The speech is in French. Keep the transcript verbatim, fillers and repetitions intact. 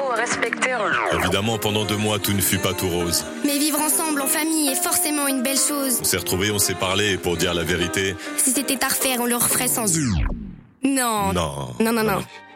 respecter. Évidemment, pendant deux mois, tout ne fut pas tout rose. Mais vivre ensemble en famille est forcément une belle chose. On s'est retrouvés, on s'est parlé, et pour dire la vérité... Si c'était à refaire, on le referait sans... Non. Non. Non, non, non.